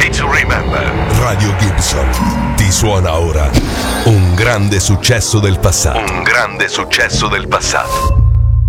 Day to remember. Radio Gibson ti suona ora un grande successo del passato. Un grande successo del passato.